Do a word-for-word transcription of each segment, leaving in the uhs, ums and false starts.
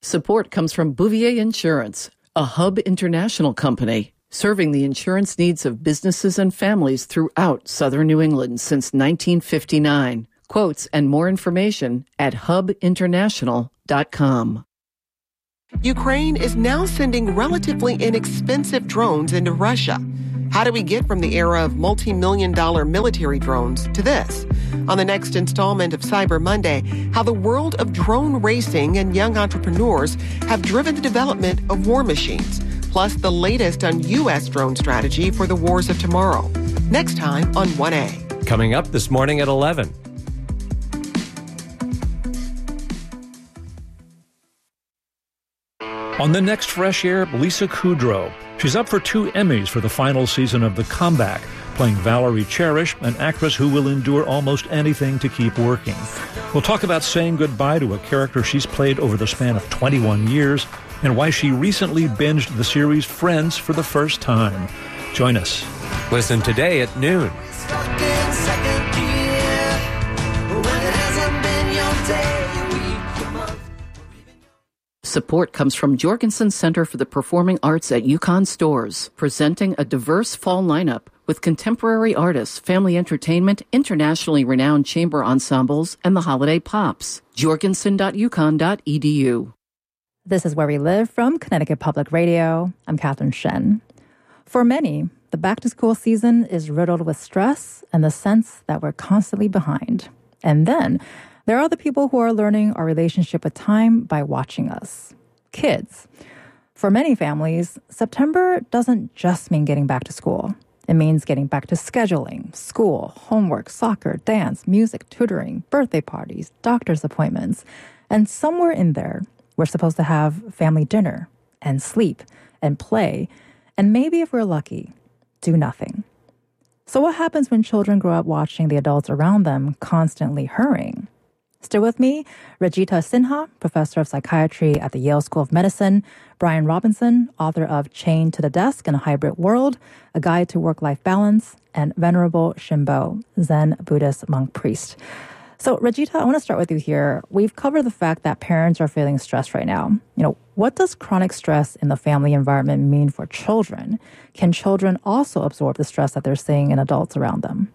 Support comes from Bouvier Insurance, a Hub International company, serving the insurance needs of businesses and families throughout southern New England since nineteen fifty-nine. Quotes and more information at hub international dot com. Ukraine is now sending relatively inexpensive drones into Russia. How do we get from the era of multi-million dollar military drones to this? On the next installment of Cyber Monday, how the world of drone racing and young entrepreneurs have driven the development of war machines, plus the latest on U S drone strategy for the wars of tomorrow. Next time on one A. Coming up this morning at eleven. On the next Fresh Air, Lisa Kudrow. She's up for two Emmys for the final season of The Comeback, playing Valerie Cherish, an actress who will endure almost anything to keep working. We'll talk about saying goodbye to a character she's played over the span of twenty-one years and why she recently binged the series Friends for the first time. Join us. Listen today at noon. Support comes from Jorgensen Center for the Performing Arts at Yukon Stores, presenting a diverse fall lineup with contemporary artists, family entertainment, internationally renowned chamber ensembles, and the holiday pops. jorgensen dot yukon dot e d u. This is Where We Live from Connecticut Public Radio. I'm Catherine Shen. For many, the back-to-school season is riddled with stress and the sense that we're constantly behind. And then there are the people who are learning our relationship with time by watching us. Kids. For many families, September doesn't just mean getting back to school. It means getting back to scheduling, school, homework, soccer, dance, music, tutoring, birthday parties, doctor's appointments. And somewhere in there, we're supposed to have family dinner and sleep and play, and maybe if we're lucky, do nothing. So what happens when children grow up watching the adults around them constantly hurrying? Still with me, Rajita Sinha, professor of psychiatry at the Yale School of Medicine, Brian Robinson, author of Chained to the Desk in a Hybrid World, A Guide to Work-Life Balance, and Venerable Shimbo, Zen Buddhist monk priest. So, Rajita, I want to start with you here. We've covered the fact that parents are feeling stressed right now. You know, what does chronic stress in the family environment mean for children? Can children also absorb the stress that they're seeing in adults around them?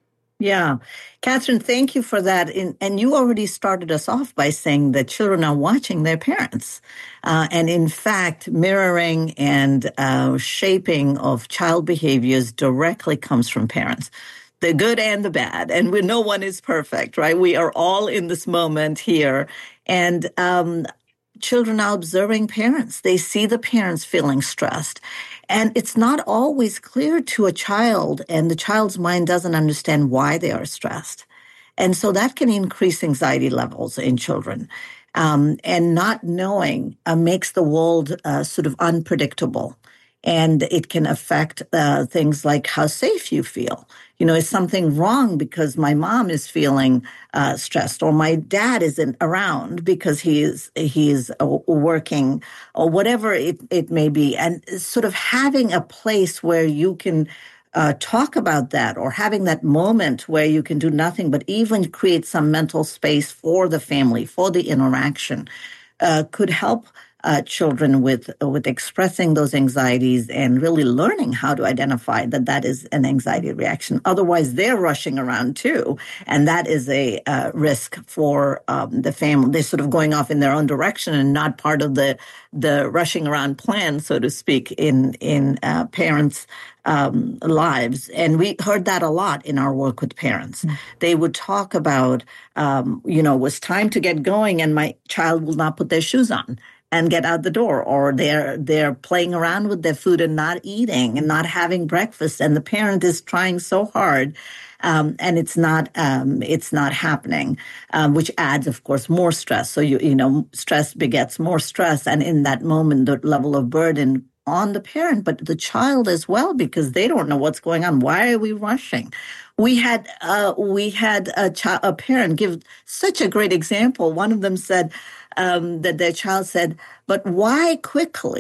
Yeah. Catherine, thank you for that. In, and you already started us off by saying that children are watching their parents. Uh, and in fact, mirroring and uh, shaping of child behaviors directly comes from parents. The good and the bad. And we, no one is perfect, right? We are all in this moment here. And um, children are observing parents. They see the parents feeling stressed. And it's not always clear to a child, and the child's mind doesn't understand why they are stressed. And so that can increase anxiety levels in children. Um, and not knowing uh, makes the world uh, sort of unpredictable. And it can affect uh, things like how safe you feel. You know, is something wrong because my mom is feeling uh, stressed, or my dad isn't around because he is he's uh, working, or whatever it, it may be. And sort of having a place where you can uh, talk about that, or having that moment where you can do nothing but even create some mental space for the family, for the interaction, uh, could help Uh, children with with expressing those anxieties and really learning how to identify that that is an anxiety reaction. Otherwise, they're rushing around too, and that is a uh, risk for um, the family. They're sort of going off in their own direction and not part of the the rushing around plan, so to speak, in in uh, parents' um, lives. And we heard that a lot in our work with parents. Mm-hmm. They would talk about, um, you know, it was time to get going, and my child will not put their shoes on and get out the door, or they're they're playing around with their food and not eating and not having breakfast, and the parent is trying so hard, um, and it's not um, it's not happening, um, which adds, of course, more stress. So you you know, stress begets more stress, and in that moment, the level of burden on the parent, but the child as well, because they don't know what's going on. Why are we rushing? We had uh, we had a, child, a parent give such a great example. One of them said um, that their child said, "But why quickly?"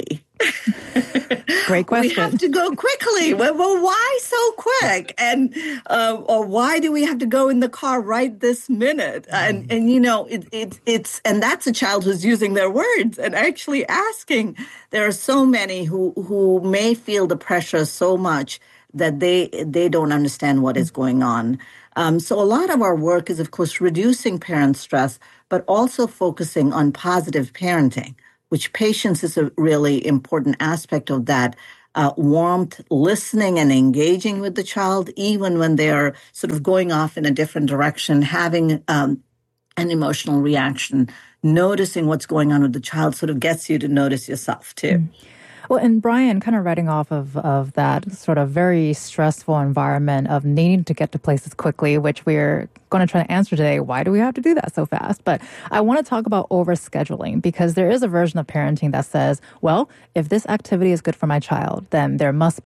Great question. We have to go quickly. Well, well why so quick? And uh, or why do we have to go in the car right this minute? And and you know, it, it it's and that's a child who's using their words and actually asking. There are so many who who may feel the pressure so much that they they don't understand what is going on. Um, so a lot of our work is, of course, reducing parent stress, but also focusing on positive parenting, which patience is a really important aspect of that. Uh, warmth, listening and engaging with the child, even when they're sort of going off in a different direction, having um, an emotional reaction, noticing what's going on with the child sort of gets you to notice yourself too. Mm. Well, and Brian, kind of writing off of, of that sort of very stressful environment of needing to get to places quickly, which we're going to try to answer today. Why do we have to do that so fast? But I want to talk about overscheduling, because there is a version of parenting that says, well, if this activity is good for my child, then there must